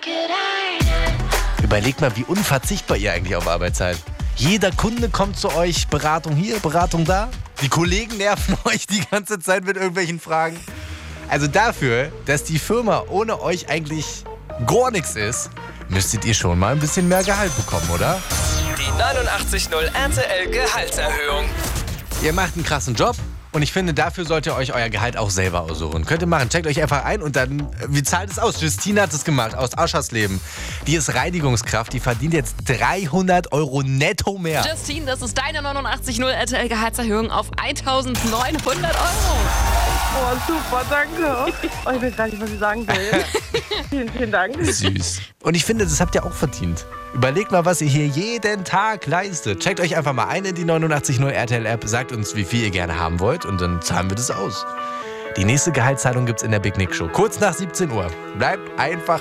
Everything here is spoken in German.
Überlegt mal, wie unverzichtbar ihr eigentlich auf Arbeit seid. Jeder Kunde kommt zu euch, Beratung hier, Beratung da. Die Kollegen nerven euch die ganze Zeit mit irgendwelchen Fragen. Also dafür, dass die Firma ohne euch eigentlich gar nichts ist, müsstet ihr schon mal ein bisschen mehr Gehalt bekommen, oder? Die 89.0 RTL Gehaltserhöhung. Ihr macht einen krassen Job und ich finde, dafür sollt ihr euch euer Gehalt auch selber aussuchen. Könnt ihr machen, checkt euch einfach ein und dann, wie zahlt es aus? Justine hat es gemacht, aus Aschersleben. Die ist Reinigungskraft, die verdient jetzt 300 € netto mehr. Justine, das ist deine 89.0 RTL Gehaltserhöhung auf 1.900 €. Oh, super, danke. Oh, ich weiß gar nicht, was ich sagen soll. Vielen Dank. Süß. Und ich finde, das habt ihr auch verdient. Überlegt mal, was ihr hier jeden Tag leistet. Checkt euch einfach mal ein in die 89.0 RTL App, sagt uns, wie viel ihr gerne haben wollt und dann zahlen wir das aus. Die nächste Gehaltszahlung gibt's in der Big Nick Show, kurz nach 17 Uhr. Bleibt einfach